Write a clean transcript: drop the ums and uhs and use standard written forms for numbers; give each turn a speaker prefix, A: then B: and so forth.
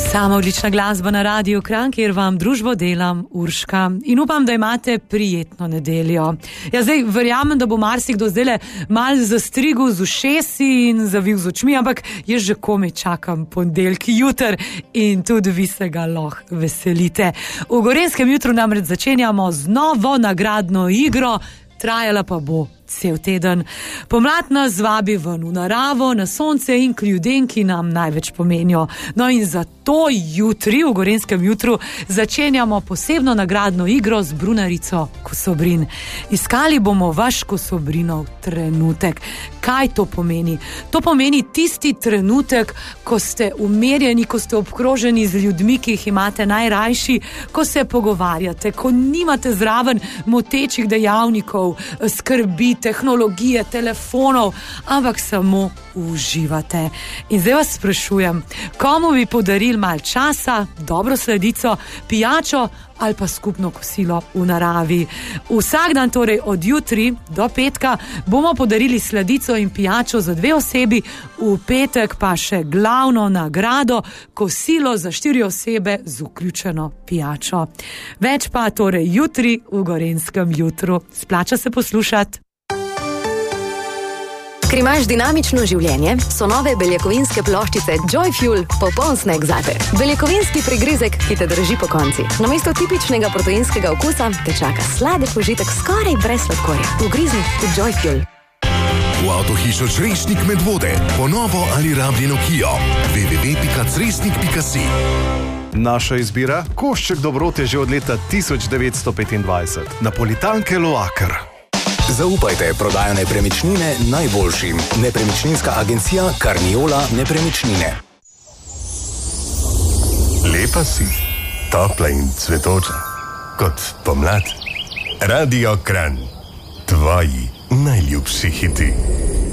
A: Sama odlična glasba na Radiu Kranj, kjer vam družbo delam Urška. In upam, da imate prijetno nedeljo. Ja, zdaj verjamem, da bo marsikdo zdajle mal zastrigel z ušesi in zavil z očmi, ampak jaz že komaj čakam ponedeljki jutr in tudi vi se ga lahko veselite. V Gorenjskem jutru namreč začenjamo z novo nagradno igro, trajala pa bo cel teden. Pomlad nas vabi ven v naravo, na sonce in k ljudem, ki nam največ pomenijo. No in zato jutri, v Gorenjskem jutru, začenjamo posebno nagradno igro z brunarico Kosobrin. Iskali bomo vaš Kosobrinov trenutek. Kaj to pomeni? To pomeni tisti trenutek, ko ste umirjeni, ko ste obkroženi z ljudmi, ki jih imate najrajši, ko se pogovarjate, ko nimate zraven motečih dejavnikov, skrbi, tehnologije, telefonov, ampak samo uživate. In zdaj vas sprašujem, komu bi podarili malo časa, dobro sladico, pijačo ali pa skupno kosilo v naravi. Vsak dan, torej od jutri do petka, bomo podarili sladico in pijačo za 2 osebi, v petek pa še glavno nagrado, kosilo za 4 osebe z vključeno pijačo. Več pa torej jutri v Gorenjskem jutru. Splača se poslušati.
B: Ker imaš dinamično življenje, so nove beljakovinske ploščice Joy Fuel popoln snack zate. Beljakovinski prigrizek, ki te drži po konci. Namesto tipičnega proteinskega okusa te čaka sladek užitek skoraj brez sladkorja. Ugrizni v Joy Fuel.
C: V avtohišo Cresnik Medvode, ponovo ali rabljeno Kia. www.cresnik.si.
D: Naša izbira, košček dobrote že od leta 1925. Napolitanke Loaker.
E: Zaupajte prodajo nepremičnine najboljšim. Nepremičninska agencija Carniola Nepremičnine.
C: Lepa si, topla in cvetoča, kot pomlad. Radio Kranj, tvoji najljubši hiti.